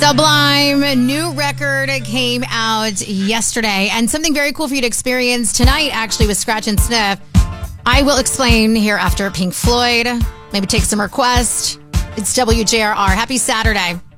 Sublime, new record came out yesterday, and something very cool for you to experience tonight, actually, with Scratch and Sniff. I will explain here after Pink Floyd, maybe take some requests. It's WJRR. Happy Saturday.